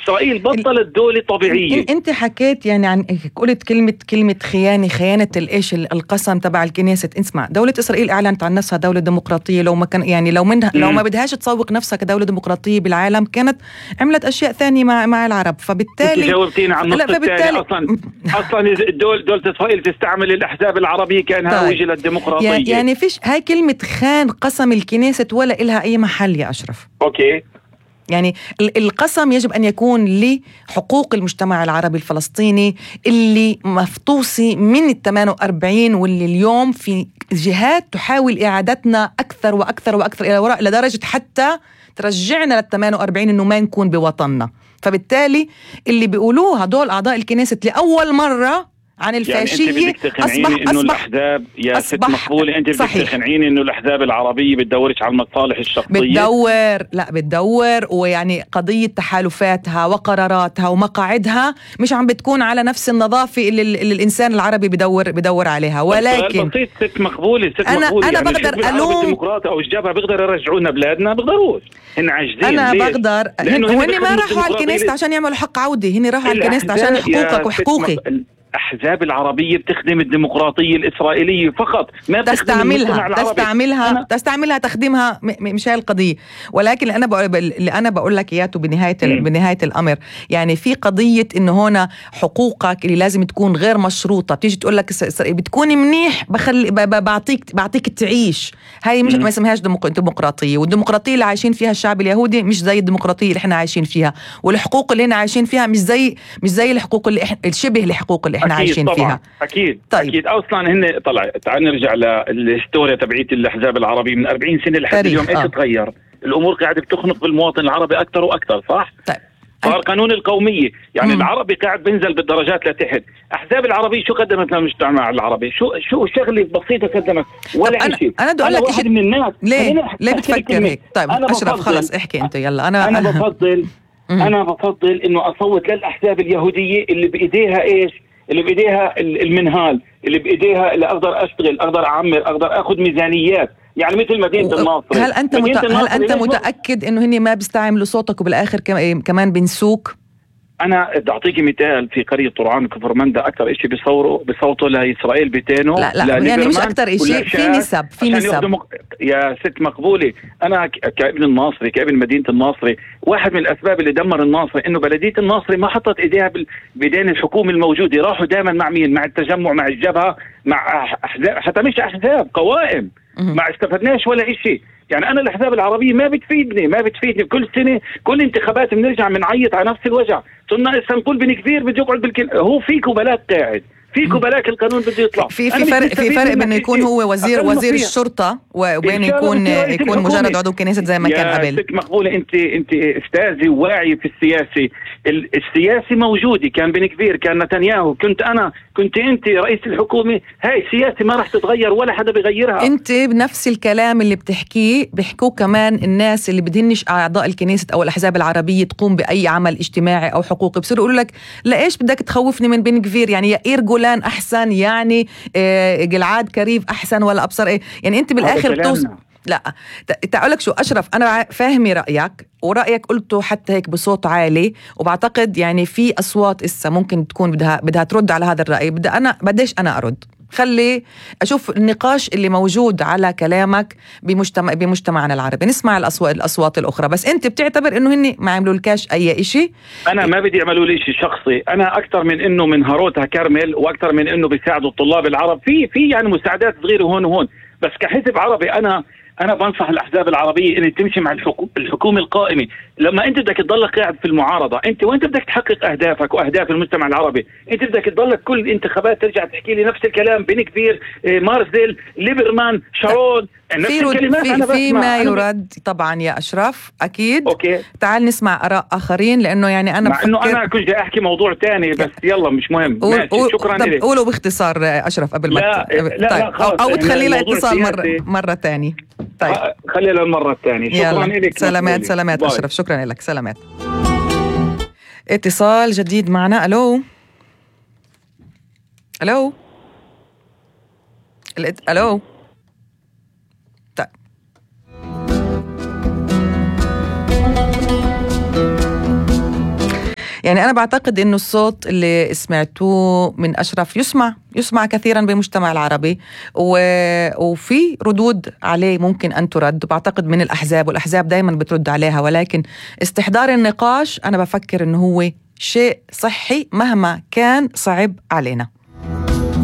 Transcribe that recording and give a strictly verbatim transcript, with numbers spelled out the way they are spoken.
إسرائيل بطلت دولة طبيعية. أنت حكيت يعني عن قلت كلمة كلمة خيانة خيانة الإيش القسم تبع الكنيسة. اسمع، دولة إسرائيل أعلنت عن نفسها دولة ديمقراطية، لو ما كان يعني لو منها لو ما بدهاش تسوق نفسها كدولة ديمقراطية بالعالم كانت عملت أشياء ثانية مع مع العرب. فبالتالي جاوبتينا عن النقطة الثانية. أصلا أصلا دول دولة إسرائيل تستعمل الأحزاب العربية كأنها طيب. وجه للديمقراطية. يعني فيش هاي كلمة خان قسم الكنيسة ولا إلها أي محل يا أشرف. أوكي. يعني القسم يجب أن يكون لحقوق المجتمع العربي الفلسطيني اللي مفطوسي من الثمانية وأربعين، واللي اليوم في جهات تحاول إعادتنا أكثر وأكثر وأكثر إلى وراء لدرجة حتى ترجعنا للثمانية وأربعين إنه ما نكون بوطننا. فبالتالي اللي بيقولوه هدول أعضاء الكنيسة لأول مرة عن الفاشية يعني أنت بدك تقنعيني إنه الأحزاب يا ست مقبولة، أنت بدك تقنعيني إنه الأحزاب العربية بتدورش على المصالح الشخصية؟ بتدور، لا بتدور، ويعني قضية تحالفاتها وقراراتها ومقاعدها مش عم بتكون على نفس النظافة اللي, اللي الإنسان العربي بدور بدور عليها. ولكن بسيط ست مقبولة ست أنا مقبولة أنا يعني بقدر ألوم الديمقراطية أو الجبهة بيقدر يرجعونا بلادنا، بيقدروش، هن عاجزين. أنا ليش؟ بقدر هن ما راحوا على الكنيسة عشان يعملوا حق عودة، هن راحوا على الكنيسة عشان حقوقك وحقوقي. الأحزاب العربية بتخدم الديمقراطية الإسرائيلية فقط، ما تستعملها تستعملها أنا... تستعملها تخدمها م... مش هاي القضية. ولكن اللي أنا بقول اللي أنا بقول لك إياه بنهاية ال... بنهاية الأمر، يعني في قضية إنه هنا حقوقك اللي لازم تكون غير مشروطة. بتيجي تقول لك س... بتكون منيح بخلي ب... ب... بعطيك بعطيك تعيش. هاي مش ما اسمهاش ديمق... ديمقراطية. والديمقراطية اللي عايشين فيها الشعب اليهودي مش زي الديمقراطية اللي إحنا عايشين فيها، والحقوق اللي إحنا عايشين فيها مش زي مش زي الحقوق اللي إحنا الشبه الحقوق اللي إحنا أكيد عايشين طبعا. فيها. أكيد طيب. أكيد أصلا هن طلع. تعال نرجع للهستوريا تبعية الأحزاب العربية من أربعين سنة لحد اليوم. إيش آه. تغير؟ الأمور قاعدة بتخنق بالمواطن العربي أكثر وأكثر، صح؟ طيب. صار قانون القومية، يعني مم. العربي قاعد بنزل بالدرجات لتحت. أحزاب العربية شو قدمت للمجتمع العربي؟ شو شو شغلة بسيطة قدمت ولا شيء؟ أنا أنا أنا واحد من الناس. ليه ليه بتفكر هيك؟ طيب أشرف خلص احكي أنت يلا. أنا أنا بفضل أنا بفضل إنه أصوت للأحزاب اليهودية اللي بإيديها إيش؟ اللي بإيديها المنهال، اللي بإيديها اللي أقدر أشتغل، أقدر أعمر، أقدر أخذ ميزانيات، يعني مثل مدينة و... الناصر. هل أنت مت... هل أنت متأكد إنه هني ما بيستعملوا صوتك وبالآخر كمان بنسوك؟ أنا بدي أعطيكي مثال. في قرية طرعان كفر مندا أكثر إشي بيصوروا بصوتوا لإسرائيل بتينو. لا لا يعني مش أكثر إشي، في نسب في نسب مق... يا ست مقبولة. أنا ك... كابن الناصري كابن مدينة الناصري، واحد من الأسباب اللي دمر الناصري إنه بلدية الناصري ما حطت إيديها بال... بيدين الحكومة الموجودة، راحوا دائما مع مين؟ مع التجمع، مع الجبهة، مع أحزاب، حتى مش أحزاب، قوائم. ما استفدناش ولا إشي. يعني أنا الأحزاب العربية ما بتفيدني ما بتفيدني كل سنة كل انتخابات بنرجع بنعيط على نفس الوجع. صرنا لسه نقول بن كبير بده يقعد بالكل. هو فيكو بلاك قاعد، فيكو بلاك القانون بده يطلع. في في فرق في فرق بين يكون هو وزير وزير الشرطة وبين يكون يكون مجرد عضو كنيسة زي ما كان قبل. ست مقبولة. أنت أنت أستاذي وواعي في السياسي. السياسي موجودة، كان بن كبير، كان نتنياهو، كنت أنا، كنت أنت رئيس الحكومة. هاي السياسة ما راح تتغير ولا حدا بيغيرها. أنت بنفس الكلام اللي بتحكيه بيحكوه كمان الناس اللي بدهنش أعضاء الكنيسة أو الأحزاب العربية تقوم بأي عمل اجتماعي أو حقوقي. بصيروا يقولوا لك لا إيش بدك تخوفني من بن كبير؟ يعني يا إير جولان أحسن، يعني إيه جلعاد كريف أحسن، ولا أبصر إيه؟ يعني أنت بالآخر بتوصل. لا تعالك شو أشرف، أنا فاهمي رأيك ورأيك قلته حتى هيك بصوت عالي، وبعتقد يعني في أصوات إسا ممكن تكون بدها بدها ترد على هذا الرأي. بدأ أنا بديش أنا أرد، خلي أشوف النقاش اللي موجود على كلامك بمجتمع بمجتمعنا العربي، نسمع الأصوات الأصوات الأخرى. بس أنت بتعتبر إنه هني ما عملوا لكاش أي إشي؟ أنا ما بدي يعملوا لي شيء شخصي، أنا أكثر من إنه من هروتها كرمل وأكثر من إنه بيساعدوا الطلاب العرب في في يعني مساعدات صغيرة هون وهون. بس كحزب عربي أنا أنا بنصح الأحزاب العربية إن تمشي مع الحكو... الحكومة القائمة. لما أنت بدك تضلك قاعد في المعارضة، أنت وأنت بدك تحقق أهدافك وأهداف المجتمع العربي، أنت بدك تضلك كل الانتخابات ترجع تحكي لي نفس الكلام. بن كبير، مارزل، ليبرمان، شارون، نفس في الكلمات. في, أنا في ما أنا يرد طبعا يا أشرف أكيد. أوكي. تعال نسمع آراء آخرين، لأنه يعني أنا مع إنه أنا كنت جاي أحكي موضوع تاني بس يلا مش مهم. ماشي. شكرا لك. قولوا باختصار أشرف قبل ما لا, لا, طيب. لا أو, أو تخلي لها اتصال مرة مرة تاني. طيب خلينا للمرة الثانية. شكرا لك. سلامات سلامات باي. أشرف شكرا لك. سلامات. اتصال جديد معنا. ألو ألو ألو. طيب يعني أنا بعتقد إنه الصوت اللي سمعتوه من أشرف يسمع يسمع كثيرا بالمجتمع العربي، وفي ردود عليه ممكن أن ترد، بعتقد من الأحزاب، والأحزاب دايما بترد عليها، ولكن استحضار النقاش أنا بفكر إنه هو شيء صحي مهما كان صعب علينا.